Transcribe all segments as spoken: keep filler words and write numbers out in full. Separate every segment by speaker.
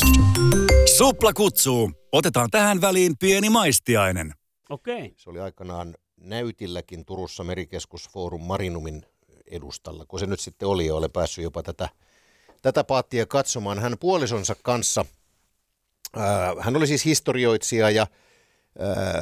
Speaker 1: Supla kutsuu. Otetaan tähän väliin pieni maistiainen.
Speaker 2: Okei.
Speaker 3: Se oli aikanaan näytilläkin Turussa Merikeskusforum Marinumin edustalla, kun se nyt sitten oli ja olen päässyt jopa tätä, tätä paattia katsomaan. Hän puolisonsa kanssa, ää, hän oli siis historioitsija ja ää,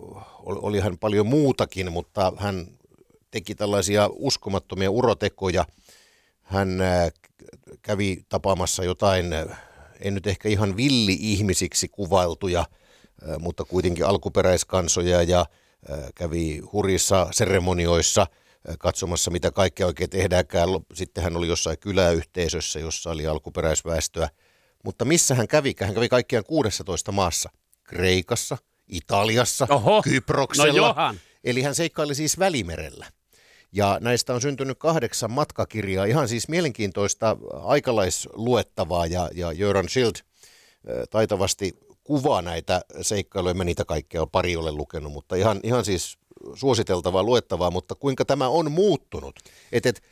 Speaker 3: oli hän paljon muutakin, mutta hän teki tällaisia uskomattomia urotekoja. Hän ää, kävi tapaamassa jotain, en nyt ehkä ihan villi-ihmisiksi kuvailtuja, ää, mutta kuitenkin alkuperäiskansoja ja ää, kävi hurjissa seremonioissa katsomassa, mitä kaikkea oikein tehdäänkään. Sitten hän oli jossain kyläyhteisössä, jossa oli alkuperäisväestöä. Mutta missä hän kävi? Hän kävi kaikkiaan kuudessatoista maassa. Kreikassa, Italiassa,
Speaker 2: Oho.
Speaker 3: Kyproksella.
Speaker 2: No
Speaker 3: Eli hän seikkaili siis Välimerellä. Ja näistä on syntynyt kahdeksan matkakirjaa. Ihan siis mielenkiintoista aikalaisluettavaa. Ja, ja Göran Schild taitavasti kuvaa näitä seikkailuja. Mä niitä kaikkea on pari ole lukenut, mutta ihan, ihan siis suositeltavaa, luettavaa, mutta kuinka tämä on muuttunut. Että et,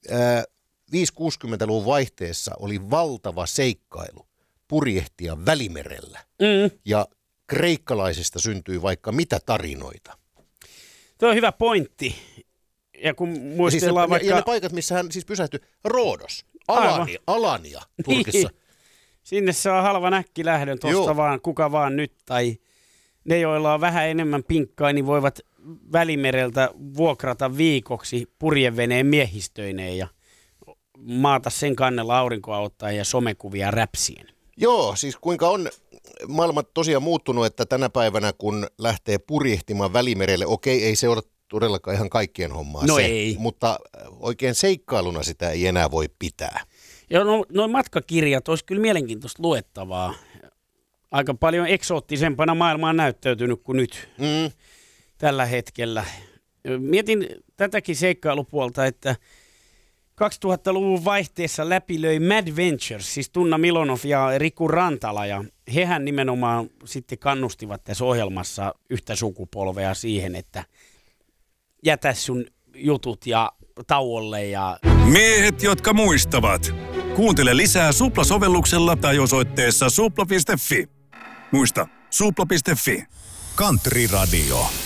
Speaker 3: viisikymmentä-kuusikymmentäluvun vaihteessa oli valtava seikkailu purjehtia Välimerellä.
Speaker 2: Mm.
Speaker 3: Ja kreikkalaisista syntyi vaikka mitä tarinoita.
Speaker 2: Tuo on hyvä pointti. Ja kun muistellaan
Speaker 3: ja siis ne,
Speaker 2: vaikka...
Speaker 3: Ja ne paikat, missä hän siis pysähtyi, Roodos, Alania, Alania Turkissa.
Speaker 2: Niin. Sinne saa halvan äkkilähdön tuosta vaan, kuka vaan nyt, tai ne, joilla on vähän enemmän pinkkaa, niin voivat Välimereltä vuokrata viikoksi purjeveneen miehistöineen ja maata sen kannella aurinkoa ottaa ja somekuvia räpsien.
Speaker 3: Joo, siis kuinka on maailma tosiaan muuttunut, että tänä päivänä kun lähtee purjehtimaan Välimerelle, okei, ei se ole todellakaan ihan kaikkien hommaa
Speaker 2: no
Speaker 3: se,
Speaker 2: ei.
Speaker 3: Mutta oikein seikkailuna sitä ei enää voi pitää.
Speaker 2: Joo, no, noin matkakirjat olisi kyllä mielenkiintoista luettavaa. Aika paljon eksoottisempana maailma on näyttäytynyt kuin nyt
Speaker 3: Mm.
Speaker 2: tällä hetkellä. Mietin tätäkin seikkailupuolta, että kaksituhattaluvun vaihteessa läpilöi Mad Ventures, siis Tunna Milonov ja Riku Rantala, ja hehän nimenomaan sitten kannustivat tässä ohjelmassa yhtä sukupolvea siihen, että jätä sun jutut ja tauolle ja...
Speaker 1: Miehet, jotka muistavat. Kuuntele lisää Supla-sovelluksella tai osoitteessa supla piste fi. Muista, supla piste fi.
Speaker 4: Country Radio.